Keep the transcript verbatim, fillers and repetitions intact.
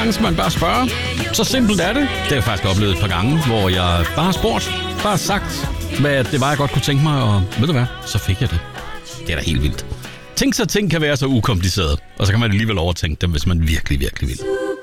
gange skal man bare spørge. Så simpelt er det. Det har jeg faktisk oplevet et par gange, hvor jeg bare har spurgt, bare sagt, hvad det var, jeg godt kunne tænke mig, og ved du hvad, så fik jeg det. Det er da helt vildt. Tænk så, ting kan være så ukompliceret, og så kan man alligevel overtænke dem, hvis man virkelig, virkelig vil.